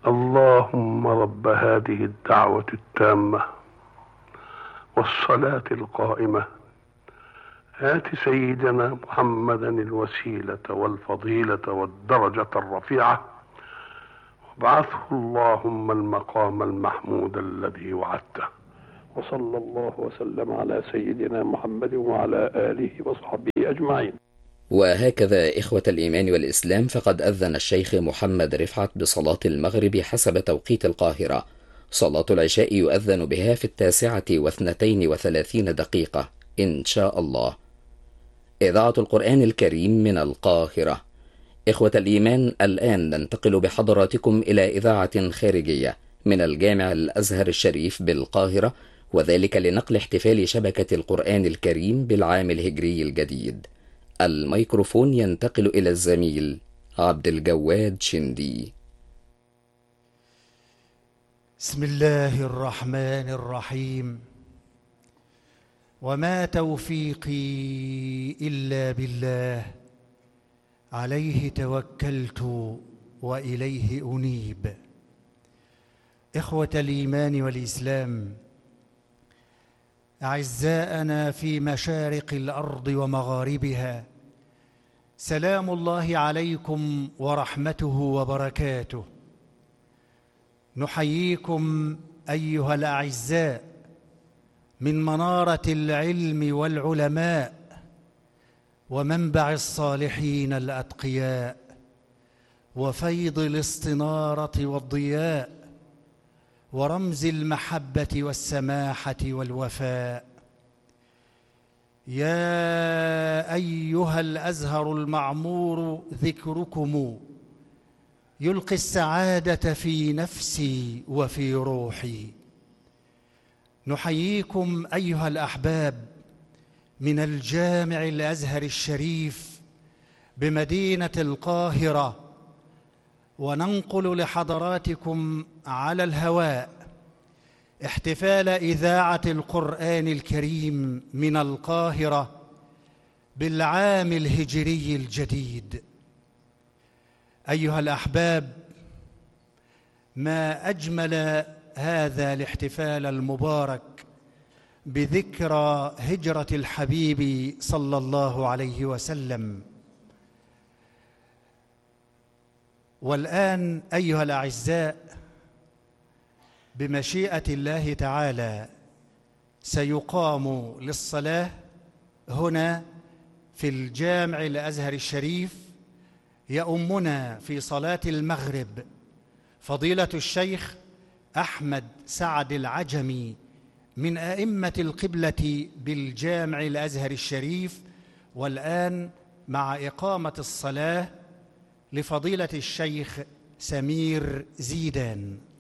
اللهم رب هذه الدعوة التامة والصلاة القائمة آت سيدنا محمدا الوسيلة والفضيلة والدرجة الرفيعة وابعثه اللهم المقام المحمود الذي وعدته. وصلى الله وسلم على سيدنا محمد وعلى آله وصحبه أجمعين. وهكذا إخوة الإيمان والإسلام، فقد أذن الشيخ محمد رفعت بصلاة المغرب حسب توقيت القاهرة. صلاة العشاء يؤذن بها في 9:32 إن شاء الله. إذاعة القرآن الكريم من القاهرة. إخوة الإيمان، الآن ننتقل بحضراتكم إلى إذاعة خارجية من الجامع الأزهر الشريف بالقاهرة، وذلك لنقل احتفال شبكة القرآن الكريم بالعام الهجري الجديد. الميكروفون ينتقل إلى الزميل عبد الجواد شندي. بسم الله الرحمن الرحيم. وما توفيقي إلا بالله، عليه توكلت وإليه أنيب. إخوة الإيمان والإسلام، أعزاءنا في مشارق الأرض ومغاربها، سلام الله عليكم ورحمته وبركاته. نحييكم أيها الأعزاء من منارة العلم والعلماء ومنبع الصالحين الأتقياء وفيض الاستنارة والضياء ورمز المحبة والسماحة والوفاء. يا أيها الأزهر المعمور، ذكركم يلقي السعادة في نفسي وفي روحي. نحييكم أيها الأحباب من الجامع الأزهر الشريف بمدينة القاهرة، وننقل لحضراتكم على الهواء احتفال إذاعة القرآن الكريم من القاهرة بالعام الهجري الجديد. أيها الأحباب، ما أجمل هذا الاحتفال المبارك بذكرى هجرة الحبيب صلى الله عليه وسلم. والآن أيها الأعزاء، بمشيئة الله تعالى سيقام للصلاة هنا في الجامع الأزهر الشريف. يؤمنا في صلاة المغرب فضيلة الشيخ أحمد سعد العجمي من أئمة القبلة بالجامع الأزهر الشريف. والآن مع إقامة الصلاة لفضيلة الشيخ سمير زيدان.